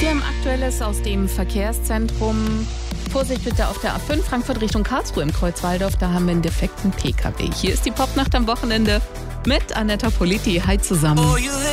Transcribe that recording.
Aktuelles aus dem Verkehrszentrum. Vorsicht bitte auf der A5 Frankfurt Richtung Karlsruhe im Kreuzwaldorf. Da haben wir einen defekten PKW. Hier ist die Popnacht am Wochenende mit Anetta Politi. Hi zusammen.